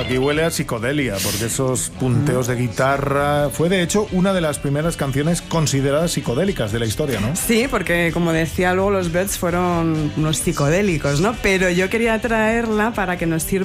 aquí huele a psicodelia, porque esos punteos de guitarra... Fue, de hecho, una de las primeras canciones consideradas psicodélicas de la historia, ¿no? Sí, porque, como decía luego, los Byrds fueron unos psicodélicos, ¿no? Pero yo quería traerla para que nos sirva